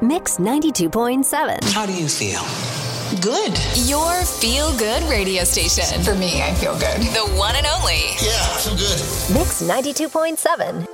Mix 92.7. How do you feel? Good. Your feel-good radio station. For me, I feel good. The one and only. Yeah, I feel good. Mix 92.7.